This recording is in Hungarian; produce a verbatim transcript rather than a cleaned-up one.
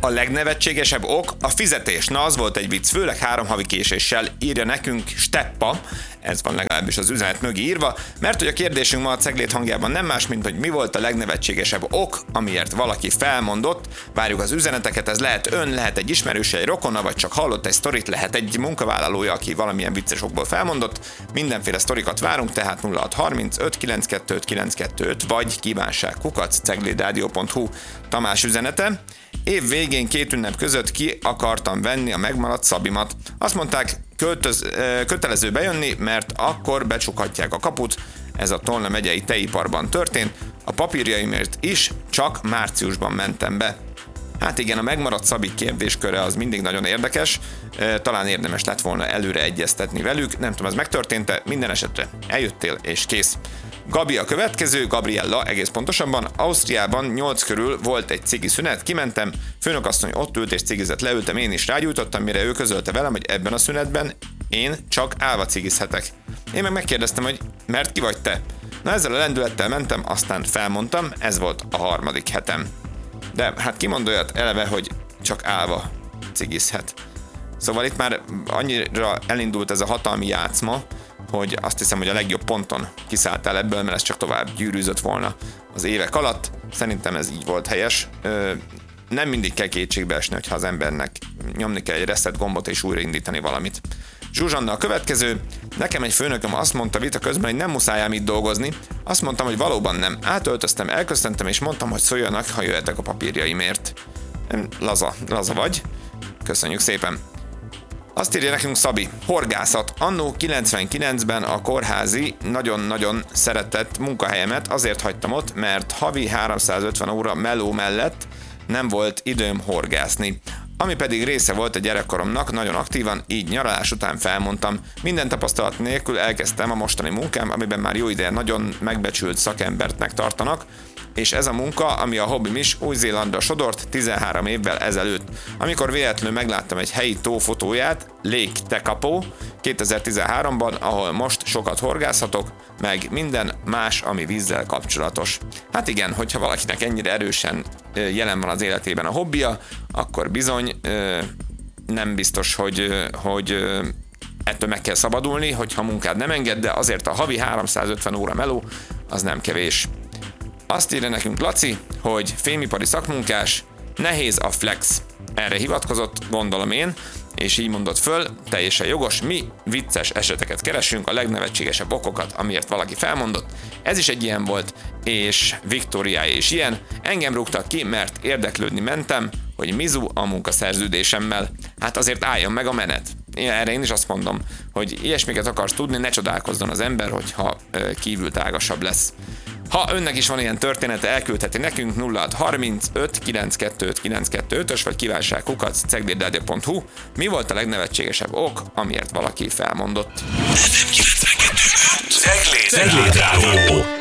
A legnevetségesebb ok a fizetés. Na, az volt egy vicc, főleg három havi késéssel, írja nekünk Steppa, ez van legalábbis az üzenet mögé írva, mert hogy a kérdésünk ma a Ceglét hangjában nem más, mint hogy mi volt a legnevetségesebb ok, amiért valaki felmondott. Várjuk az üzeneteket, ez lehet ön, lehet egy ismerőse, egy rokona, vagy csak hallott egy sztorit, lehet egy munkavállalója, aki valamilyen vicces okból felmondott. Mindenféle sztorikat várunk, tehát nulla hat harminc öt kilenckettő öt kilenckettő öt vagy kívánság kukac ceglédradio pont hu. Tamás üzenete. Év végén két ünnep között ki akartam venni a megmaradt szabimat. Azt mondták, költöz, kötelező bejönni, mert akkor becsukhatják a kaput. Ez a Tolna megyei tejiparban történt. A papírjaimért is csak márciusban mentem be. Hát igen, a megmaradt szabik kérdésköre az mindig nagyon érdekes, talán érdemes lett volna előre egyeztetni velük, nem tudom, ez megtörtént-e, minden esetre eljöttél és kész. Gabi a következő, Gabriella egész pontosabban, Ausztriában nyolc körül volt egy cigi szünet, kimentem, főnökasszony ott ült és cigizett, leültem, én is rágyújtottam, mire ő közölte velem, hogy ebben a szünetben én csak állva cigizhetek. Én meg megkérdeztem, hogy mert ki vagy te? Na, ezzel a lendülettel mentem, aztán felmondtam, ez volt a harmadik hetem. De hát ki mond olyat eleve, hogy csak állva cigizhet. Szóval itt már annyira elindult ez a hatalmi játszma, hogy azt hiszem, hogy a legjobb ponton kiszálltál ebből, mert ez csak tovább gyűrűzött volna az évek alatt. Szerintem ez így volt helyes. Ö, nem mindig kell kétségbe esni, hogyha az embernek nyomni kell egy reset gombot és újraindítani valamit. Zsuzsanna a következő. Nekem egy főnököm azt mondta vita közben, hogy nem muszáj ám itt dolgozni. Azt mondtam, hogy valóban nem. Átöltöztem, elköszöntem és mondtam, hogy szóljanak, ha jöhetek a papírjaimért. Laza, laza vagy. Köszönjük szépen. Azt írja nekünk Szabi, horgászat. Annó kilencvenkilencben a kórházi nagyon-nagyon szeretett munkahelyemet azért hagytam ott, mert havi háromszázötven óra meló mellett nem volt időm horgászni. Ami pedig része volt a gyerekkoromnak, nagyon aktívan, így nyaralás után felmondtam. Minden tapasztalat nélkül elkezdtem a mostani munkám, amiben már jó ideje nagyon megbecsült szakembertnek tartanak, és ez a munka, ami a hobbim is, Új-Zélandra sodort tizenhárom évvel ezelőtt. Amikor véletlenül megláttam egy helyi tó fotóját, Lake Tekapo kétezer-tizenháromban, ahol most sokat horgászhatok, meg minden más, ami vízzel kapcsolatos. Hát igen, hogyha valakinek ennyire erősen jelen van az életében a hobbija, akkor bizony nem biztos, hogy, hogy ettől meg kell szabadulni, hogyha a munkád nem enged, de azért a havi háromszázötven óra meló az nem kevés. Azt írja nekünk Laci, hogy fémipari szakmunkás, nehéz a flex. Erre hivatkozott, gondolom én, és így mondott föl, teljesen jogos, mi vicces eseteket keresünk, a legnevetségesebb okokat, amiért valaki felmondott. Ez is egy ilyen volt, és Viktóriája is ilyen. Engem rúgtak ki, mert érdeklődni mentem, hogy mizu a munkaszerződésemmel. Hát azért álljon meg a menet. Erre én is azt mondom, hogy ilyesmiket akarsz tudni, ne csodálkozzon az ember, hogyha kívül tágasabb lesz. Ha önnek is van ilyen története, elküldheti nekünk nulla hat harminc öt kilenckettő öt kilenckettő ötös vagy kívánság kukac ceglédradio pont hu. Mi volt a legnevetségesebb ok, amiért valaki felmondott? Cegléd Rádió.